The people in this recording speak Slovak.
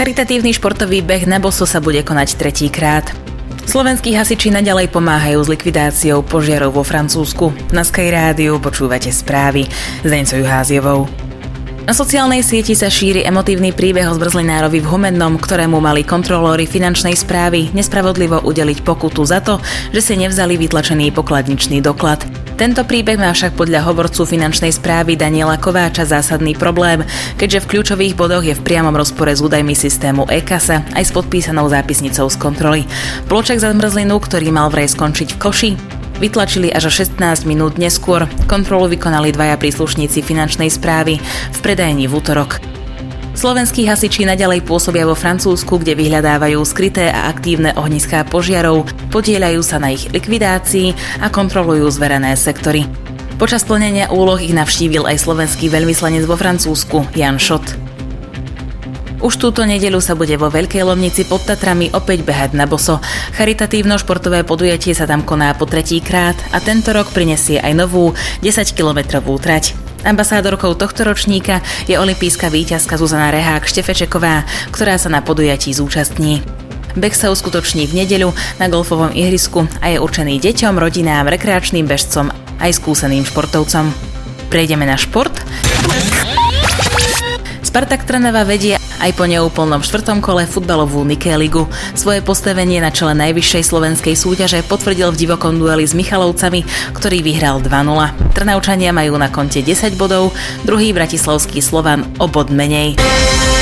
Charitatívny športový beh na boso sa bude konať tretíkrát. Slovenskí hasiči naďalej pomáhajú s likvidáciou požiarov vo Francúzsku. Na Sky Rádiu počúvate správy s Deňcou Juháziovou. Na sociálnej sieti sa šíri emotívny príbeh o zmrzlinárovi v Humennom, ktorému mali kontrolóri finančnej správy nespravodlivo udeliť pokutu za to, že si nevzali vytlačený pokladničný doklad. Tento príbeh má však podľa hovorcu finančnej správy Daniela Kováča zásadný problém, keďže v kľúčových bodoch je v priamom rozpore s údajmi systému e-kasa aj s podpísanou zápisnicou z kontroly. Bloček za zmrzlinu, ktorý mal vraj skončiť v koši, vytlačili až o 16 minút neskôr. Kontrolu vykonali dvaja príslušníci finančnej správy v predajni v utorok. Slovenskí hasiči naďalej pôsobia vo Francúzsku, kde vyhľadávajú skryté a aktívne ohniská požiarov, podieľajú sa na ich likvidácii a kontrolujú zverené sektory. Počas plnenia úloh ich navštívil aj slovenský veľvyslanec vo Francúzsku Jan Šot. Už túto nedeľu sa bude vo Veľkej Lomnici pod Tatrami opäť behať na boso. Charitatívno-športové podujatie sa tam koná po tretíkrát a tento rok prinesie aj novú 10-kilometrovú trať. Ambasádorkou tohto ročníka je olympijská víťazka Zuzana Rehák-Štefečeková, ktorá sa na podujatí zúčastní. Beh sa uskutoční v nedeľu na golfovom ihrisku a je určený deťom, rodinám, rekreačným bežcom aj skúseným športovcom. Prejdeme na šport. Spartak Trnava vedie aj po neúplnom 4. kole futbalovú Nike ligu. Svoje postavenie na čele najvyššej slovenskej súťaže potvrdil v divokom dueli s Michalovcami, ktorý vyhral 2-0. Trnavčania majú na konte 10 bodov, druhý bratislavský Slovan o bod menej.